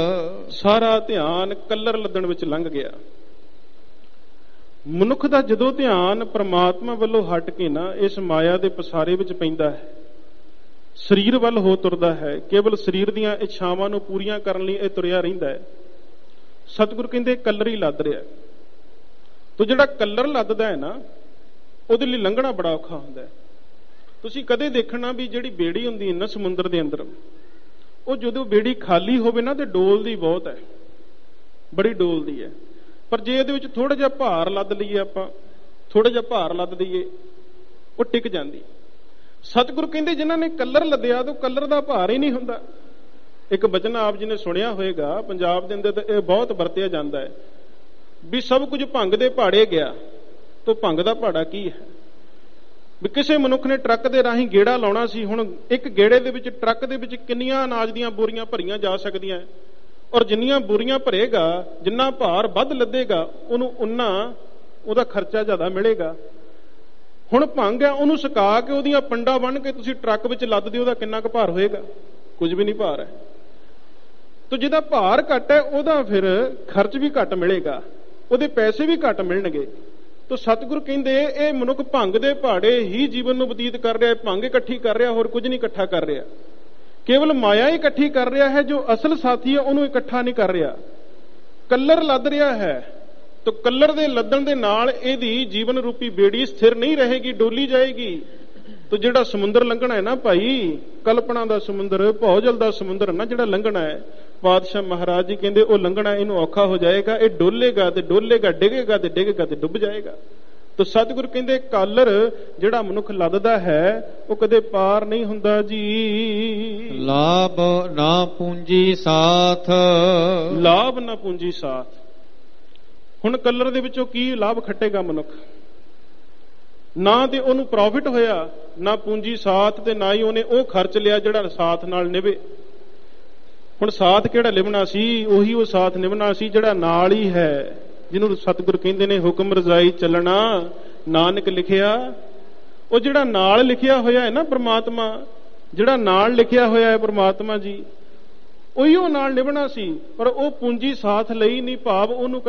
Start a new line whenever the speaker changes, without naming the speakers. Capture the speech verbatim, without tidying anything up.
ਸਾਰਾ ਧਿਆਨ ਕਲਰ ਲੱਦਣ ਵਿੱਚ ਲੰਘ ਗਿਆ। ਮਨੁੱਖ ਦਾ ਜਦੋਂ ਧਿਆਨ ਪ੍ਰਮਾਤਮਾ ਵੱਲੋਂ ਹਟ ਕੇ ਨਾ ਇਸ ਮਾਇਆ ਦੇ ਪਸਾਰੇ ਵਿੱਚ ਪੈਂਦਾ ਹੈ, ਸਰੀਰ ਵੱਲ ਹੋ ਤੁਰਦਾ ਹੈ, ਕੇਵਲ ਸਰੀਰ ਦੀਆਂ ਇੱਛਾਵਾਂ ਨੂੰ ਪੂਰੀਆਂ ਕਰਨ ਲਈ ਇਹ ਤੁਰਿਆ ਰਹਿੰਦਾ ਹੈ। ਸਤਿਗੁਰ ਕਹਿੰਦੇ ਕਲਰ ਹੀ ਲੱਦ ਰਿਹਾ। ਤੋ ਜਿਹੜਾ ਕਲਰ ਲੱਦਦਾ ਹੈ ਨਾ, ਉਹਦੇ ਲਈ ਲੰਘਣਾ ਬੜਾ ਔਖਾ ਹੁੰਦਾ ਹੈ। ਤੁਸੀਂ ਕਦੇ ਦੇਖਣਾ ਵੀ ਜਿਹੜੀ ਬੇੜੀ ਹੁੰਦੀ ਹੈ ਨਾ ਸਮੁੰਦਰ ਦੇ ਅੰਦਰ, ਉਹ ਜਦੋਂ ਬੇੜੀ ਖਾਲੀ ਹੋਵੇ ਨਾ ਤੇ ਡੋਲਦੀ ਬਹੁਤ ਹੈ, ਬੜੀ ਡੋਲਦੀ ਹੈ। ਪਰ ਜੇ ਇਹਦੇ ਵਿੱਚ ਥੋੜਾ ਜਿਹਾ ਭਾਰ ਲੱਦ ਲਈਏ, ਆਪਾਂ ਥੋੜਾ ਜਿਹਾ ਭਾਰ ਲੱਦ ਦਈਏ, ਉਹ ਟਿਕ ਜਾਂਦੀ। ਸਤਿਗੁਰੂ ਕਹਿੰਦੇ ਜਿਨ੍ਹਾਂ ਨੇ ਕਲਰ ਲੱਦਿਆ ਤਾਂ ਕਲਰ ਦਾ ਭਾਰ ਹੀ ਨਹੀਂ ਹੁੰਦਾ। ਇੱਕ ਬਚਨ ਆਪ ਜੀ ਨੇ ਸੁਣਿਆ ਹੋਏਗਾ, ਪੰਜਾਬ ਦੇ ਅੰਦਰ ਇਹ ਬਹੁਤ ਵਰਤਿਆ ਜਾਂਦਾ ਹੈ ਵੀ ਸਭ ਕੁਝ ਭੰਗ ਦੇ ਭਾੜੇ ਗਿਆ, ਤਾਂ ਭੰਗ ਦਾ ਭਾੜਾ ਕੀ ਹੈ? ਵੀ ਕਿਸੇ ਮਨੁੱਖ ਨੇ ਟਰੱਕ ਦੇ ਰਾਹੀਂ ਗੇੜਾ ਲਾਉਣਾ ਸੀ। ਹੁਣ ਇੱਕ ਗੇੜੇ ਦੇ ਵਿੱਚ ਟਰੱਕ ਦੇ ਵਿੱਚ ਕਿੰਨੀਆਂ ਅਨਾਜ ਦੀਆਂ ਬੋਰੀਆਂ ਭਰੀਆਂ ਜਾ ਸਕਦੀਆਂ, ਔਰ ਜਿੰਨੀਆਂ ਬੋਰੀਆਂ ਭਰੇਗਾ, ਜਿੰਨਾ ਭਾਰ ਵੱਧ ਲੱਦੇਗਾ, ਉਹਨੂੰ ਉਨਾ ਉਹਦਾ ਖਰਚਾ ਜ਼ਿਆਦਾ ਮਿਲੇਗਾ। ਹੁਣ ਭੰਗ ਹੈ, ਉਹਨੂੰ ਸੁਕਾ ਕੇ ਉਹਦੀਆਂ ਪੰਡਾਂ ਬੰਨ੍ਹ ਕੇ ਤੁਸੀਂ ਟਰੱਕ ਵਿੱਚ ਲੱਦ ਦਿਓ, ਉਹਦਾ ਕਿੰਨਾ ਕੁ ਭਾਰ ਹੋਏਗਾ? ਕੁਝ ਵੀ ਨਹੀਂ ਭਾਰ ਹੈ। ਤੋ ਜਿਹਦਾ ਭਾਰ ਘੱਟ ਹੈ ਉਹਦਾ ਫਿਰ ਖਰਚ ਵੀ ਘੱਟ ਮਿਲੇਗਾ, ਉਹਦੇ ਪੈਸੇ ਵੀ ਘੱਟ ਮਿਲਣਗੇ। ਤੋ ਸਤਿਗੁਰ ਕਹਿੰਦੇ ਇਹ ਮਨੁੱਖ ਭੰਗ ਦੇ ਭਾੜੇ ਹੀ ਜੀਵਨ ਨੂੰ ਬਤੀਤ ਕਰ ਰਿਹਾ, ਭੰਗ ਇਕੱਠੀ ਕਰ ਰਿਹਾ, ਹੋਰ ਕੁਝ ਨਹੀਂ ਇਕੱਠਾ ਕਰ ਰਿਹਾ। ਕੇਵਲ ਮਾਇਆ ਹੀ ਇਕੱਠੀ ਕਰ ਰਿਹਾ ਹੈ, ਜੋ ਅਸਲ ਸਾਥੀ ਹੈ ਉਹਨੂੰ ਇਕੱਠਾ ਨਹੀਂ ਕਰ ਰਿਹਾ। ਕਲਰ ਲੱਦ ਰਿਹਾ ਹੈ, ਤੋ ਕਲਰ ਦੇ ਲੱਦਣ ਦੇ ਨਾਲ ਇਹਦੀ ਜੀਵਨ ਰੂਪੀ ਬੇੜੀ ਸਥਿਰ ਨਹੀਂ ਰਹੇਗੀ, ਡੋਲੀ ਜਾਏਗੀ। ਤੋ ਜਿਹੜਾ ਸਮੁੰਦਰ ਲੰਘਣਾ ਹੈ ਨਾ ਭਾਈ, ਕਲਪਨਾ ਦਾ ਸਮੁੰਦਰ, ਭੌਜਲ ਦਾ ਸਮੁੰਦਰ ਨਾ ਜਿਹੜਾ ਲੰਘਣਾ ਹੈ, ਪਾਤਸ਼ਾਹ ਮਹਾਰਾਜ ਜੀ ਕਹਿੰਦੇ ਉਹ ਲੰਘਣਾ ਇਹਨੂੰ ਔਖਾ ਹੋ ਜਾਏਗਾ। ਇਹ ਡੋਲੇਗਾ ਤੇ ਡੋਲੇਗਾ, ਡਿੱਗੇਗਾ ਤੇ ਡਿੱਗੇਗਾ ਤੇ ਡੁੱਬ ਜਾਏਗਾ। ਤੋ ਸਤਿਗੁਰ ਕਹਿੰਦੇ ਕਲਰ ਜਿਹੜਾ ਮਨੁੱਖ ਲੱਦਦਾ ਹੈ ਉਹ ਕਦੇ ਪਾਰ ਨਹੀਂ ਹੁੰਦਾ ਜੀ।
ਲਾਭ ਨਾ ਪੂੰਜੀ ਸਾਥ,
ਲਾਭ ਨਾ ਪੂੰਜੀ ਸਾਥ। ਹੁਣ ਕਲਰ ਦੇ ਵਿੱਚੋਂ ਕੀ ਲਾਭ ਖੱਟੇਗਾ ਮਨੁੱਖ? ਨਾ ਤੇ ਉਹਨੂੰ ਪ੍ਰੋਫਿਟ ਹੋਇਆ, ਨਾ ਪੂੰਜੀ ਸਾਥ, ਤੇ ਨਾ ਹੀ ਉਹਨੇ ਉਹ ਖਰਚ ਲਿਆ ਜਿਹੜਾ ਸਾਥ ਨਾਲ ਨਿਭੇ। ਹੁਣ ਸਾਥ ਕਿਹੜਾ ਲਿਵਣਾ ਸੀ? ਉਹੀ ਉਹ ਸਾਥ ਨਿਭਣਾ ਸੀ ਜਿਹੜਾ ਨਾਲ ਹੀ ਹੈ, ਜਿਹਨੂੰ ਸਤਿਗੁਰ ਕਹਿੰਦੇ ਨੇ ਹੁਕਮ ਰਜ਼ਾਈ ਚੱਲਣਾ ਨਾਨਕ ਲਿਖਿਆ। ਉਹ ਜਿਹੜਾ ਨਾਲ ਲਿਖਿਆ ਹੋਇਆ ਹੈ ਨਾ ਪ੍ਰਮਾਤਮਾ, ਜਿਹੜਾ ਨਾਲ ਲਿਖਿਆ ਹੋਇਆ ਹੈ ਪ੍ਰਮਾਤਮਾ ਜੀ, ਉਹੀ ਉਹ ਨਾਲ ਨਿਭਣਾ ਸੀ। ਪਰ ਉਹ ਪੂੰਜੀ ਸਾਥ ਲਈ ਨਹੀਂ, ਭਾਵ ਉਹਨੂੰ